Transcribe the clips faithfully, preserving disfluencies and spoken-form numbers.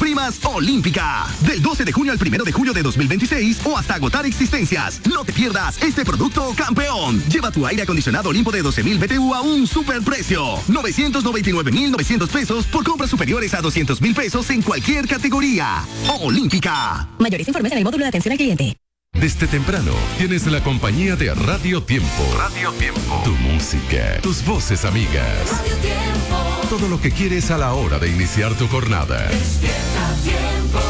Primas Olímpica. Del doce de junio al primero de julio de dos mil veintiséis o hasta agotar existencias. No te pierdas este producto campeón. Lleva tu aire acondicionado Olimpo de doce mil B T U a un superprecio. novecientos noventa y nueve mil novecientos pesos por compras superiores a doscientos mil pesos en cualquier categoría. Olímpica. Mayores informes en el módulo de atención al cliente. Desde temprano tienes la compañía de Radio Tiempo. Radio Tiempo. Tu música, tus voces amigas. Radio Tiempo. Todo lo que quieres a la hora de iniciar tu jornada. Despierta Tiempo.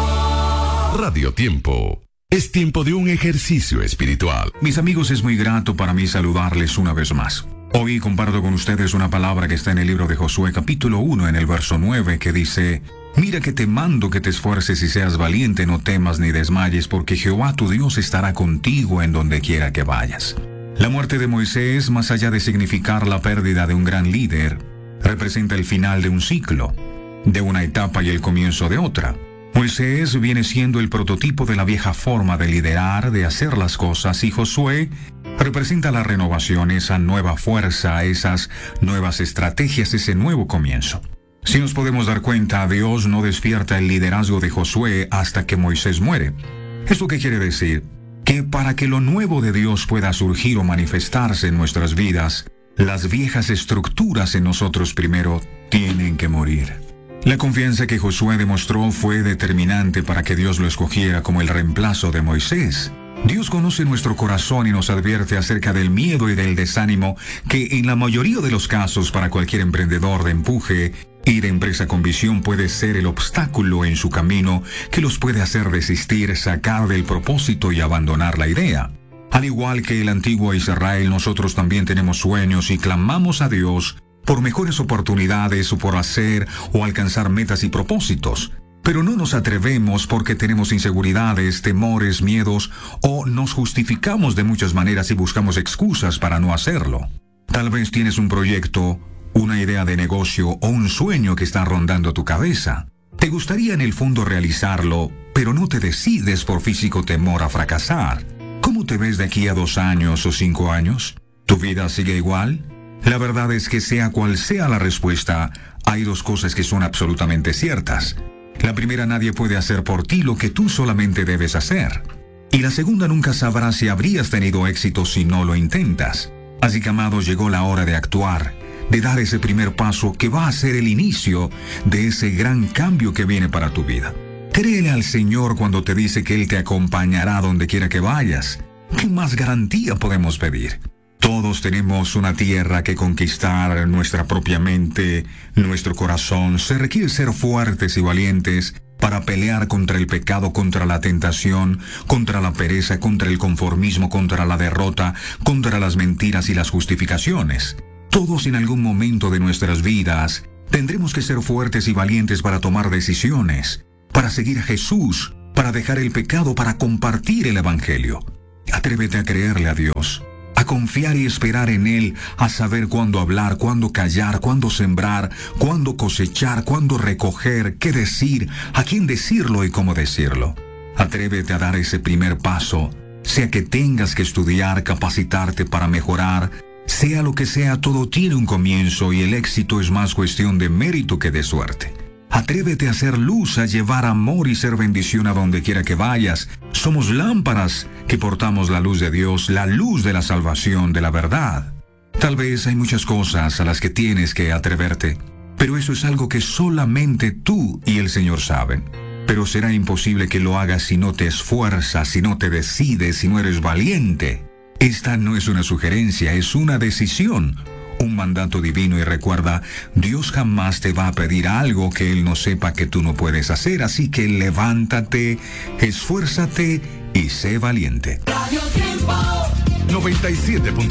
Radio Tiempo. Es tiempo de un ejercicio espiritual. Mis amigos, es muy grato para mí saludarles una vez más. Hoy comparto con ustedes una palabra que está en el libro de Josué capítulo uno en el verso nueve que dice: Mira que te mando que te esfuerces y seas valiente, no temas ni desmayes, porque Jehová tu Dios estará contigo en donde quiera que vayas. La muerte de Moisés, más allá de significar la pérdida de un gran líder, representa el final de un ciclo, de una etapa y el comienzo de otra. Moisés viene siendo el prototipo de la vieja forma de liderar, de hacer las cosas, y Josué representa la renovación, esa nueva fuerza, esas nuevas estrategias, ese nuevo comienzo. Si nos podemos dar cuenta, Dios no despierta el liderazgo de Josué hasta que Moisés muere. ¿Esto qué quiere decir? Que para que lo nuevo de Dios pueda surgir o manifestarse en nuestras vidas, las viejas estructuras en nosotros primero tienen que morir. La confianza que Josué demostró fue determinante para que Dios lo escogiera como el reemplazo de Moisés. Dios conoce nuestro corazón y nos advierte acerca del miedo y del desánimo que en la mayoría de los casos para cualquier emprendedor de empuje y de empresa con visión puede ser el obstáculo en su camino que los puede hacer desistir, sacar del propósito y abandonar la idea. Al igual que el antiguo Israel, nosotros también tenemos sueños y clamamos a Dios por mejores oportunidades o por hacer o alcanzar metas y propósitos. Pero no nos atrevemos porque tenemos inseguridades, temores, miedos, o nos justificamos de muchas maneras y buscamos excusas para no hacerlo. Tal vez tienes un proyecto, una idea de negocio o un sueño que está rondando tu cabeza. Te gustaría en el fondo realizarlo, pero no te decides por físico temor a fracasar. ¿Cómo te ves de aquí a dos años o cinco años? ¿Tu vida sigue igual? La verdad es que sea cual sea la respuesta, hay dos cosas que son absolutamente ciertas. La primera, nadie puede hacer por ti lo que tú solamente debes hacer. Y la segunda, nunca sabrás si habrías tenido éxito si no lo intentas. Así que, amados, llegó la hora de actuar, de dar ese primer paso que va a ser el inicio de ese gran cambio que viene para tu vida. Créele al Señor cuando te dice que Él te acompañará donde quiera que vayas. ¿Qué más garantía podemos pedir? Todos tenemos una tierra que conquistar, nuestra propia mente, nuestro corazón. Se requiere ser fuertes y valientes para pelear contra el pecado, contra la tentación, contra la pereza, contra el conformismo, contra la derrota, contra las mentiras y las justificaciones. Todos en algún momento de nuestras vidas tendremos que ser fuertes y valientes para tomar decisiones, para seguir a Jesús, para dejar el pecado, para compartir el Evangelio. Atrévete a creerle a Dios, a confiar y esperar en Él, a saber cuándo hablar, cuándo callar, cuándo sembrar, cuándo cosechar, cuándo recoger, qué decir, a quién decirlo y cómo decirlo. Atrévete a dar ese primer paso, sea que tengas que estudiar, capacitarte para mejorar, sea lo que sea, todo tiene un comienzo y el éxito es más cuestión de mérito que de suerte. Atrévete a hacer luz, a llevar amor y ser bendición a donde quiera que vayas. Somos lámparas que portamos la luz de Dios, la luz de la salvación, de la verdad. Tal vez hay muchas cosas a las que tienes que atreverte, pero eso es algo que solamente tú y el Señor saben. Pero será imposible que lo hagas si no te esfuerzas, si no te decides, si no eres valiente. Esta no es una sugerencia, es una decisión, un mandato divino, y recuerda, Dios jamás te va a pedir algo que Él no sepa que tú no puedes hacer, así que levántate, esfuérzate y sé valiente. noventa y siete punto